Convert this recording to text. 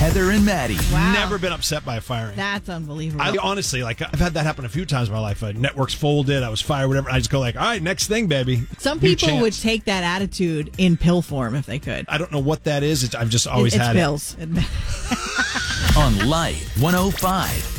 Heather and Maddie. Wow. Never been upset by a firing. That's unbelievable. I honestly, I've had that happen a few times in my life. Networks folded, I was fired, whatever. I just go all right, next thing, baby. Some New people chance. would take that attitude in pill form if they could. I don't know what that is. I've just always it's had pills. On Light 105.